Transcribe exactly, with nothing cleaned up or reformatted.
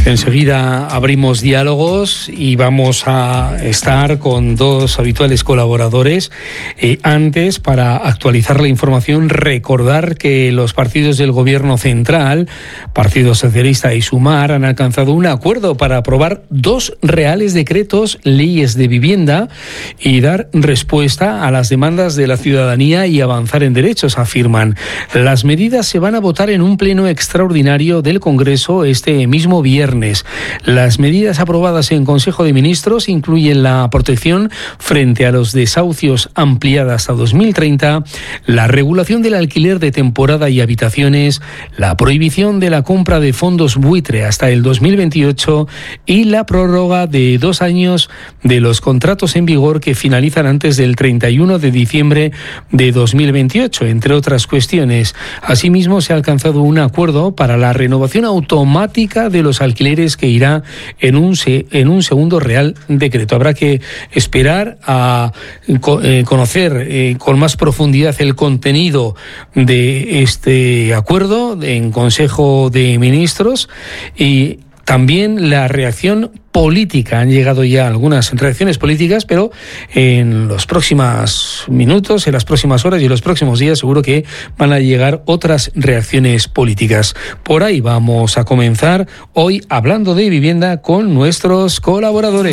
Enseguida abrimos diálogos y vamos a estar con dos habituales colaboradores. Eh, antes, para actualizar la información, recordar que los partidos del Gobierno Central, Partido Socialista y Sumar, han alcanzado un acuerdo para aprobar dos reales decretos, leyes de vivienda y dar respuesta a las demandas de la ciudadanía y avanzar en derechos, afirman. Las medidas se van a votar en un pleno extraordinario del Congreso este mismo viernes. Las medidas aprobadas en Consejo de Ministros incluyen la protección frente a los desahucios ampliada hasta dos mil treinta, la regulación del alquiler de temporada y habitaciones, la prohibición de la compra de fondos buitre hasta el dos mil veintiocho y la prórroga de dos años de los contratos en vigor que finalizan antes del treinta y uno de diciembre de dos mil veintiocho, entre otras cuestiones. Asimismo, se ha alcanzado un acuerdo para la renovación automática de los alquileres que irá en un, en un segundo Real Decreto. Habrá que esperar a eh, conocer eh, con más profundidad el contenido de este acuerdo en Consejo de Ministros y también la reacción política. Han llegado ya algunas reacciones políticas, pero en los próximos minutos, en las próximas horas y en los próximos días seguro que van a llegar otras reacciones políticas. Por ahí vamos a comenzar hoy hablando de vivienda con nuestros colaboradores.